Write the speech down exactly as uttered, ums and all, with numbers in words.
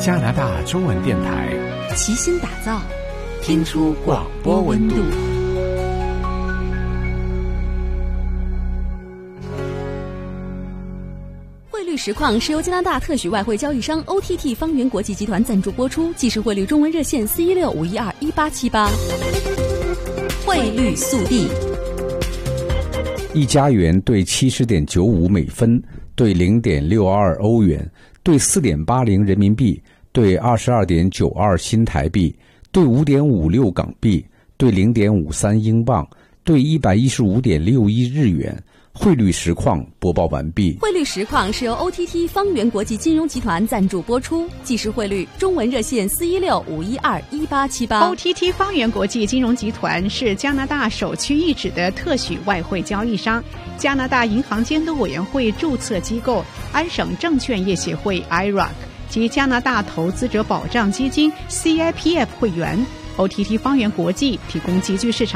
加拿大中文电台， 齐心打造，听出广播温度。汇率实况是由加拿大特许外汇交易商 O T T 方圆国际集团赞助播出，即时汇率中文热线四一六五一二一八七八。汇率速递。 一加元兑七十点九五美分，兑零点六二欧元，兑四点八零人民币，兑二十二点九二新台币，兑五点五六港币，兑零点五三英镑，兑一百一十五点六一日元。汇率实况播报完毕。 汇率实况是由 O T T 方圆国际金融集团赞助播出，即时汇率中文热线四一六五一二一八七八。 O T T 方圆国际金融集团是加拿大首屈一指的特许外汇交易商，加拿大银行监督委员会注册机构，安省证券业协会 I R A C 及加拿大投资者保障基金 C I P F 会员。O T T 方圆国际提供极具市场